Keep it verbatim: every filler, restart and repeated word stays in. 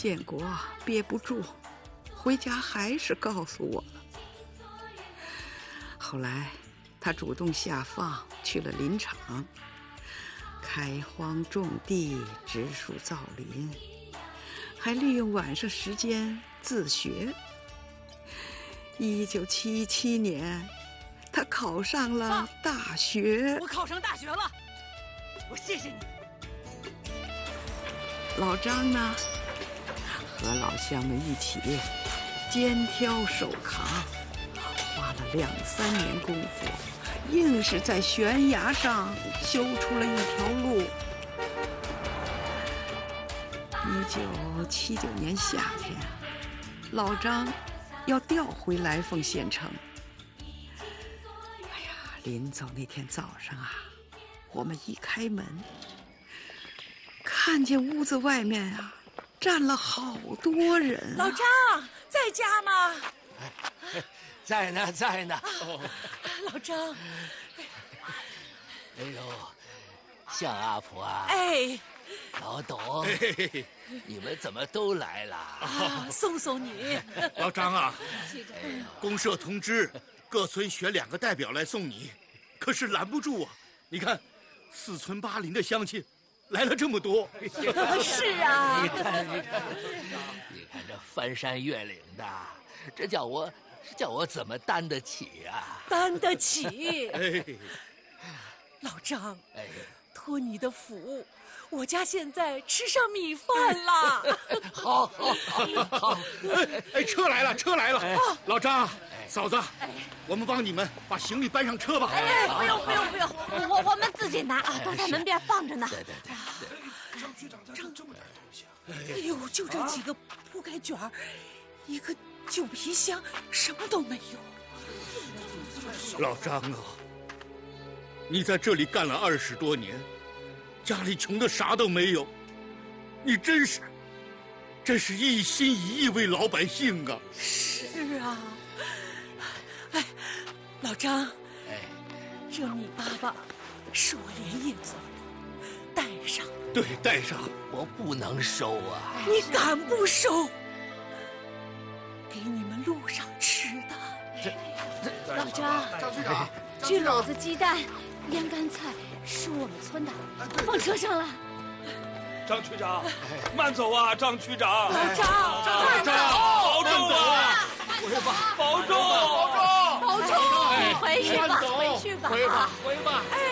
建国憋不住，回家还是告诉我了。后来他主动下放去了林场，开荒种地，植树造林，还利用晚上时间自学。一九七七年，他考上了大学。 我考上大学了，我谢谢你。 老张呢，和老乡们一起肩挑手扛，花了两三年功夫，硬是在悬崖上修出了一条路。一九七九年夏天，老张要调回来凤县城。哎呀，临走那天早上啊，我们一开门，看见屋子外面啊站了好多人、啊。 老张在家吗？ 在呢，在呢。 哦、老张， 哎呦，向阿婆啊！ 哎， 老董，哎、你们怎么都来了？ 啊，送送你。 老张啊，公社通知各村选两个代表来送你，可是拦不住啊！你看，四村八邻的乡亲来了这么多。 是啊， 你看，你看，你看这翻山越岭的，这叫我。叫我怎么担得起啊？ 担得起。 哎， 老张， 哎， 托你的福，我家现在吃上米饭了。 好，好，好，好。 哎哎，车来了，车来了。哎、老张，哎、嫂子，哎、我们帮你们把行李搬上车吧。 哎，不用，不用，不用，我我们自己拿啊，都在门边放着呢。 对对对。 张局长带了这么点东西啊！ 哎呦，就这几个铺盖卷儿，一个。旧皮箱，什么都没有。 老张啊，你在这里干了二十多年，家里穷的啥都没有，你真是，真是一心一意为老百姓啊！ 是啊，哎，老张，哎，这米粑粑是我连夜做的，带上。 对，带上。 我不能收啊！ 你敢不收？给你们路上吃的。 老张， 张局长， 这篓子鸡蛋、腌干菜是我们村的，放车上了。 张区长，慢走啊，张区长。 老张， 老张，保重啊！ 回吧， 保重， 保重，保重，回去吧，回去吧， 回吧，回吧。 哎。